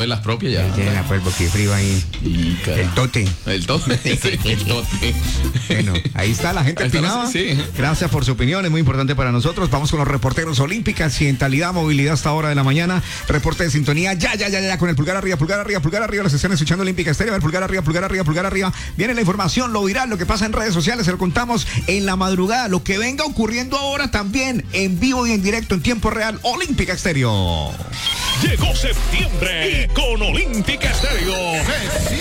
de las propias ya. Tienen la el boquifrío ahí. El tote. El tote. Sí, el tote. Bueno, ahí está la gente opinada. Sí. Gracias por su opinión, es muy importante para nosotros. Vamos con los reporteros olímpicas y en Talidad, movilidad hasta hora de la mañana. Reporte de sintonía, ya, con el pulgar arriba, las están escuchando Olímpica Estéreo. El pulgar arriba. Viene la información, lo viral, lo que pasa en redes sociales, se lo contamos en la madrugada. Lo que venga ocurriendo ahora también, en vivo y en directo, en tiempo real, Olímpica Estéreo. Llegó septiembre y con Olímpica Estéreo